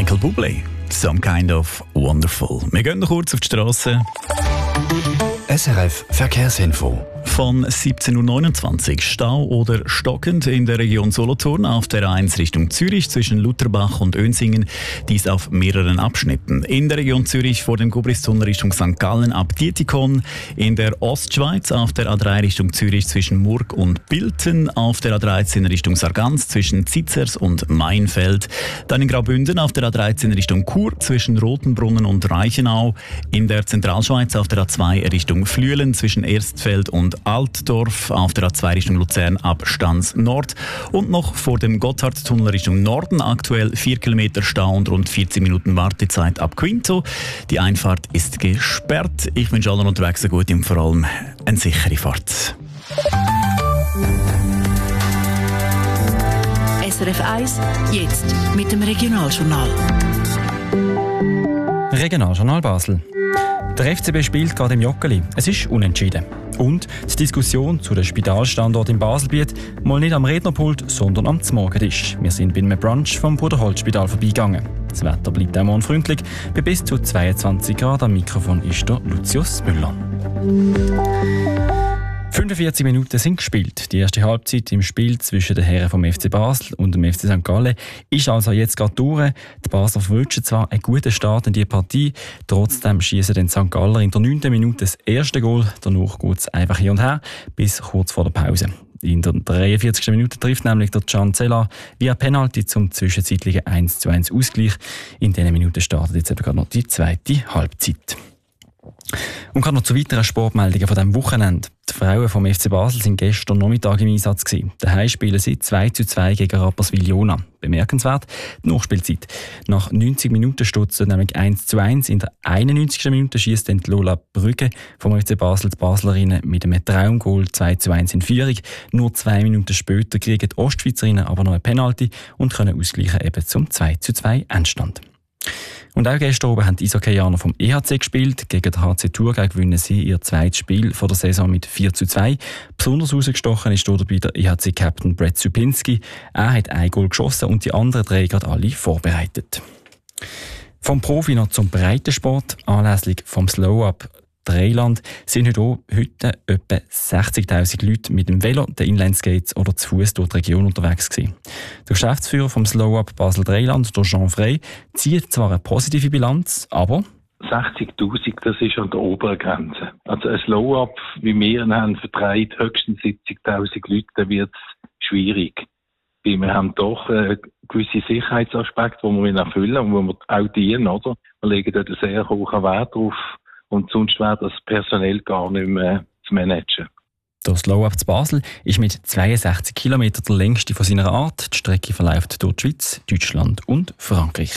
Michael Bublé, «Some Kind of Wonderful». Wir gehen noch kurz auf die Strasse. SRF Verkehrsinfo. Von 17.29 Uhr Stau oder stockend in der Region Solothurn auf der A1 Richtung Zürich zwischen Lutherbach und Önsingen. Dies auf mehreren Abschnitten. In der Region Zürich vor dem Gubristunnel Richtung St. Gallen ab Dietikon. In der Ostschweiz auf der A3 Richtung Zürich zwischen Murg und Bilten. Auf der A13 Richtung Sargans zwischen Zitzers und Mainfeld. Dann in Graubünden auf der A13 Richtung Chur zwischen Rotenbrunnen und Reichenau. In der Zentralschweiz auf der A2 Richtung Flüelen zwischen Erstfeld und Altdorf, auf der A2 Richtung Luzern ab Stans Nord und noch vor dem Gotthardtunnel Richtung Norden aktuell 4 Kilometer Stau und rund 40 Minuten Wartezeit ab Quinto. Die Einfahrt ist gesperrt. Ich wünsche allen unterwegs eine gute und vor allem eine sichere Fahrt. SRF 1, jetzt mit dem Regionaljournal. Regionaljournal Basel. Der FCB spielt gerade im Joggeli. Es ist unentschieden. Und die Diskussion zu dem Spitalstandort im Baselbiet mal nicht am Rednerpult, sondern am Zmorgentisch. Wir sind bei einem Brunch vom Bruderholzspital vorbeigegangen. Das Wetter bleibt auch morgen freundlich. Bei bis zu 22 Grad am Mikrofon ist der Lucius Müller. 45 Minuten sind gespielt. Die erste Halbzeit im Spiel zwischen den Herren vom FC Basel und dem FC St. Gallen ist also jetzt gerade durch. Die Basler verwünschen zwar einen guten Start in die Partie, trotzdem schießen den St. Galler in der 9. Minute das erste Goal. Danach geht es einfach hin und her bis kurz vor der Pause. In der 43. Minute trifft nämlich der Can Zella via Penalty zum zwischenzeitlichen 1:1 Ausgleich. In diesen Minuten startet jetzt eben gerade noch die zweite Halbzeit. Und gerade noch zu weiteren Sportmeldungen von diesem Wochenende. Die Frauen vom FC Basel sind gestern Nachmittag im Einsatz gewesen. Daheim spielen sie 2:2 gegen Rapperswil-Jona. Bemerkenswert, die Nachspielzeit. Nach 90 Minuten steht es nämlich 1:1. In der 91. Minute schießt dann Lola Brügge vom FC Basel die Baslerinnen mit einem Traumgoal 2:1 in Führung. Nur 2 Minuten später kriegen die Ostschweizerinnen aber noch eine Penalty und können ausgleichen eben zum 2:2 Endstand. Und auch gestern oben haben die Eishockeyaner vom EHC gespielt. Gegen den HC Thurgau gewinnen sie ihr zweites Spiel vor der Saison mit 4:2. Besonders rausgestochen ist dabei der EHC-Captain Brett Supinski. Er hat ein Goal geschossen und die anderen drei gerade alle vorbereitet. Vom Profi noch zum Breitensport. Anlässlich vom Slow-Up Dreiland sind heute etwa 60'000 Leute mit dem Velo, den Inlineskates oder zu Fuß durch die Region unterwegs gewesen. Der Geschäftsführer vom Slow-Up Basel Dreiland, der Jean Frey, zieht zwar eine positive Bilanz, aber 60'000, das ist an der oberen Grenze. Also ein Slow-Up, wie wir ihn haben, vertreibt höchstens 70'000 Leute, dann wird es schwierig. Weil wir haben doch gewisse Sicherheitsaspekte, die wir erfüllen und wo wir auch dienen, oder? Wir legen dort einen sehr hohen Wert drauf. Und sonst wäre das personell gar nicht mehr zu managen. Der Slow-Up zu Basel ist mit 62 km der längste von seiner Art. Die Strecke verläuft durch die Schweiz, Deutschland und Frankreich.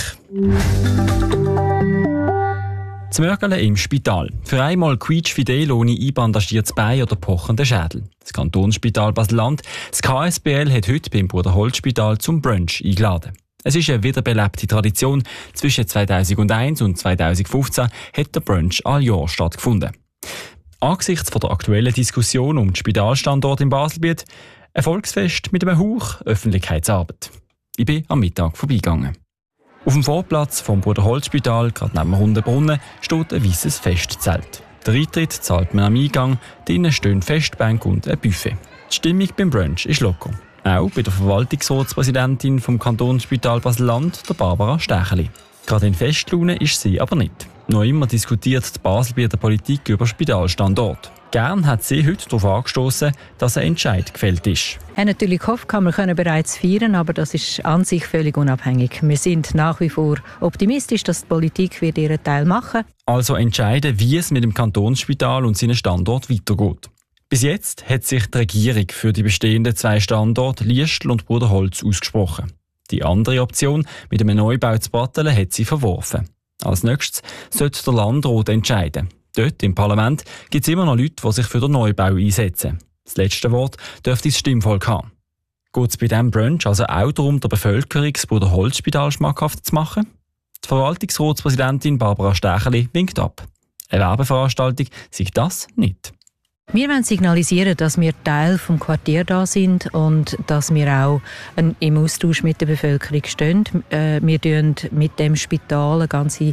Das Mörgele im Spital. Für einmal quietschfidel ohne einbandagiertes Bein oder pochenden Schädel. Das Kantonsspital Basel-Land, das KSBL, hat heute beim Bruderholzspital zum Brunch eingeladen. Es ist eine wiederbelebte Tradition. Zwischen 2001 und 2015 hat der Brunch all Jahr stattgefunden. Angesichts der aktuellen Diskussion um den Spitalstandort im Baselbiet, ein Volksfest mit einem Hauch Öffentlichkeitsarbeit. Ich bin am Mittag vorbeigegangen. Auf dem Vorplatz vom Bruderholzspital, gerade neben dem Runden Brunnen, steht ein weißes Festzelt. Der Eintritt zahlt man am Eingang, drinnen stehen Festbänke und ein Buffet. Die Stimmung beim Brunch ist locker. Auch bei der Verwaltungsratspräsidentin vom Kantonsspital Basel-Land, der Barbara Stecheli. Gerade in Festlaune ist sie aber nicht. Noch immer diskutiert die Baselbieter Politik über Spitalstandort. Gern hat sie heute darauf angestoßen, dass ein Entscheid gefällt ist. Ja, natürlich gehofft, kann man bereits feiern, aber das ist an sich völlig unabhängig. Wir sind nach wie vor optimistisch, dass die Politik wird ihren Teil machen. Also entscheiden, wie es mit dem Kantonsspital und seinem Standort weitergeht. Bis jetzt hat sich die Regierung für die bestehenden 2 Standorte Liestl und Bruderholz ausgesprochen. Die andere Option mit einem Neubau zu Brattelen hat sie verworfen. Als nächstes sollte der Landrat entscheiden. Dort im Parlament gibt es immer noch Leute, die sich für den Neubau einsetzen. Das letzte Wort dürfte das Stimmvolk haben. Geht es bei diesem Brunch also auch darum, der Bevölkerung das Bruderholzspital schmackhaft zu machen? Die Verwaltungsratspräsidentin Barbara Stecheli winkt ab. Eine Werbeveranstaltung sei das nicht. Wir wollen signalisieren, dass wir Teil des Quartiers da sind und dass wir auch im Austausch mit der Bevölkerung stehen. Wir tun mit dem Spital eine ganze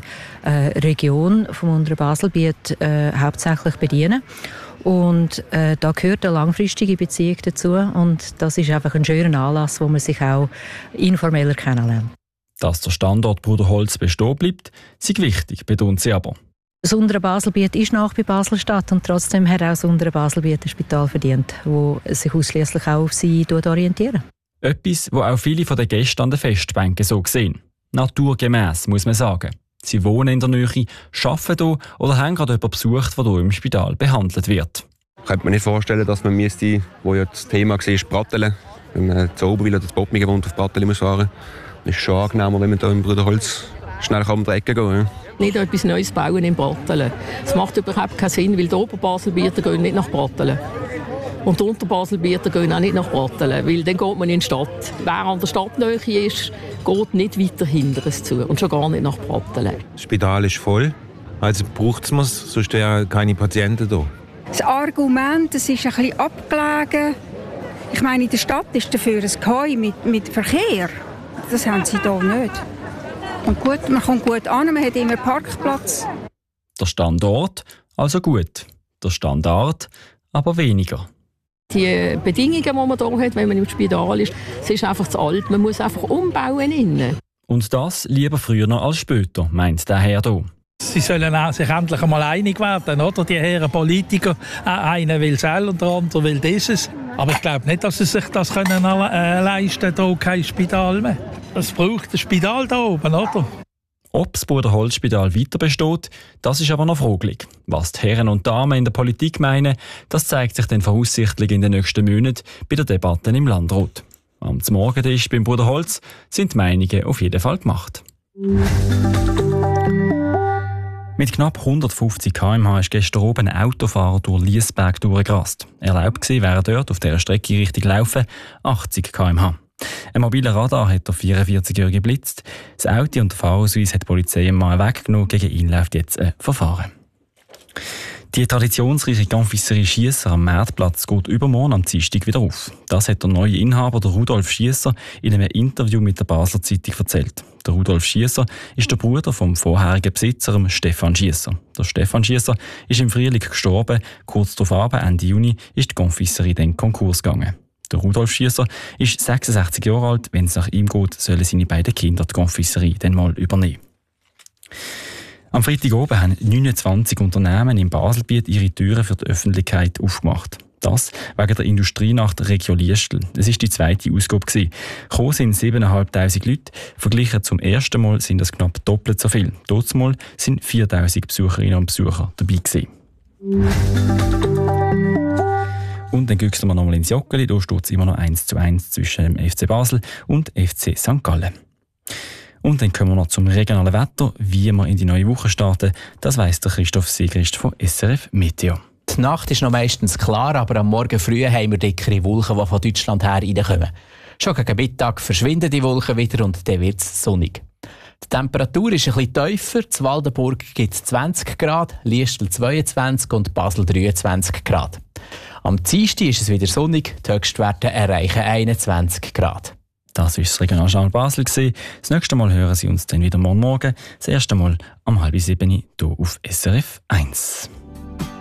Region vom Unteren Baselbiet hauptsächlich bedienen. Und da gehört eine langfristige Beziehung dazu. Und das ist einfach ein schöner Anlass, wo man sich auch informeller kennenlernt. Dass der Standort Bruderholz bestehen bleibt, ist wichtig, betont sie aber. Das Untere Baselbiet ist nach bei Basel-Stadt und trotzdem hat auch das Untere Baselbiet ein Spital verdient, das sich ausschliesslich auch auf sie orientiert. Etwas, wo auch viele von den Gästen an den Festbänken so sehen. Naturgemäss, muss man sagen. Sie wohnen in der Nähe, arbeiten hier oder haben gerade jemanden besucht, der hier im Spital behandelt wird. Ich könnte mir nicht vorstellen, dass man müsste, wo ja das Thema war, Bratteln. Wenn man zu Oberwil oder zu Bottmingen wohnt, auf Bratteln muss fahren. Es ist schon angenehmer, wenn man hier im Bruderholz schnell um die Ecke gehen kann. Nicht etwas Neues bauen in Bratteln. Es macht überhaupt keinen Sinn, weil die Oberbaselbieter gehen nicht nach Bratteln. Und die Unterbaselbieter gehen auch nicht nach Bratteln, weil dann geht man in die Stadt. Wer an der Stadtnähe ist, geht nicht weiter hinter es zu und schon gar nicht nach Bratteln. Das Spital ist voll, also braucht es, sonst wären keine Patienten da. Das Argument, es ist ein bisschen abgelegen. Ich meine, in der Stadt ist dafür ein Geheu mit Verkehr. Das haben sie hier nicht. Und gut, man kommt gut an, man hat immer Parkplatz. Der Standort also gut, der Standard aber weniger. Die Bedingungen, die man hier hat, wenn man im Spital ist, es ist einfach zu alt. Man muss einfach umbauen innen. Und das lieber früher als später, meint der Herr hier. Sie sollen sich endlich einmal einig werden, oder? Die Herren Politiker, einer will es und der andere will dieses. Aber ich glaube nicht, dass sie sich das können leisten können, hier kein Spital mehr. Es braucht ein Spital da oben, oder? Ob das Bruderholzspital weiter besteht, das ist aber noch fraglich. Was die Herren und Damen in der Politik meinen, das zeigt sich dann voraussichtlich in den nächsten Monaten bei den Debatten im Landrat. Am Morgentisch beim Bruderholz sind die Meinungen auf jeden Fall gemacht. Mit knapp 150 km/h ist gestern oben ein Autofahrer durch Liesberg durchgerast. Erlaubt war, wäre dort auf dieser Strecke Richtung Laufen 80 km/h. Ein mobiler Radar hat der 44-Jährige geblitzt. Das Auto und der Fahrausweis hat die Polizei mal weggenommen. Gegen ihn läuft jetzt ein Verfahren. Die traditionsreiche Confiserie Schiesser am Marktplatz geht übermorgen am Dienstag wieder auf. Das hat der neue Inhaber, der Rudolf Schiesser, in einem Interview mit der Basler Zeitung erzählt. Der Rudolf Schiesser ist der Bruder vom vorherigen Besitzer, Stefan Schiesser. Der Stefan Schiesser ist im Frühling gestorben. Kurz darauf, Ende Juni, ist die Confiserie dann Konkurs gegangen. Der Rudolf Schiesser ist 66 Jahre alt. Wenn es nach ihm geht, sollen seine beiden Kinder die Confiserie dann mal übernehmen. Am Freitag oben haben 29 Unternehmen im Baselbiet ihre Türen für die Öffentlichkeit aufgemacht. Das wegen der Industrienacht Regio Liestel. Es war die zweite Ausgabe. Gekommen sind 7'500 Leute. Verglichen zum ersten Mal sind das knapp doppelt so viel. Dortmal sind 4'000 Besucherinnen und Besucher dabei gewesen. Und dann gucken wir nochmal ins Joggeli. Da steht es immer noch 1:1 zwischen dem FC Basel und FC St. Gallen. Und dann kommen wir noch zum regionalen Wetter. Wie wir in die neue Woche starten, das weiss der Christoph Siegrist von SRF Meteo. Die Nacht ist noch meistens klar, aber am Morgen früh haben wir dickere Wolken, die von Deutschland her reinkommen. Schon gegen Mittag verschwinden die Wolken wieder und dann wird es sonnig. Die Temperatur ist ein bisschen tiefer. Zu Waldenburg gibt es 20 Grad, Liestel 22 und Basel 23 Grad. Am Dienstag ist es wieder sonnig, die Höchstwerte erreichen 21 Grad. Das war das Regionaljournal Basel. Das nächste Mal hören Sie uns dann wieder morgen. Das erste Mal um 6:30 hier auf SRF 1.